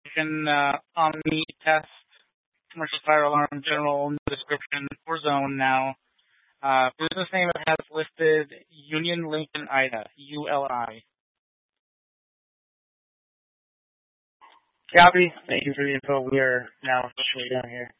Can Omni test commercial fire alarm, general, no description, or zone now. Business name has listed Union Lincoln Ida, ULI. Copy. Thank you for the info. We are now officially down here.